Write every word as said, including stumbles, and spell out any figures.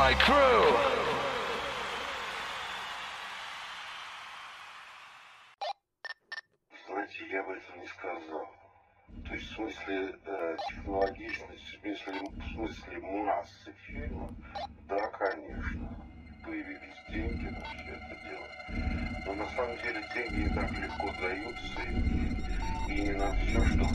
my crew. Знаете, я бы этого не сказал. То есть в смысле э, технологичности, в смысле, в смысле массы фильмов, да, конечно, появились деньги на все это дело. Но на самом деле деньги не так легко даются, и, и не на все, что